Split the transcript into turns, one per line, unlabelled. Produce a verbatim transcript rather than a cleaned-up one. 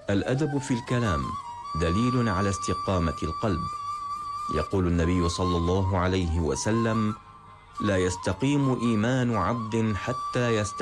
الأدب في الكلام دليل على استقامة القلب. يقول النبي صلى الله عليه وسلم: لا يستقيم إيمان عبد حتى يستقيم